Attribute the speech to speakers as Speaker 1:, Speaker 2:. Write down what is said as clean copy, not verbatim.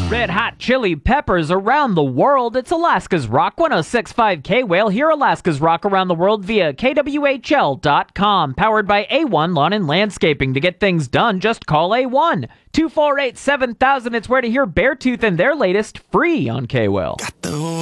Speaker 1: Red Hot Chili Peppers around the world. It's Alaska's Rock 106.5 K-Whale. Hear Alaska's Rock around the world via KWHL.com. Powered by A1 Lawn and Landscaping. To get things done, just call A1. 248-7000. It's where to hear Beartooth and their latest Free on K-Whale.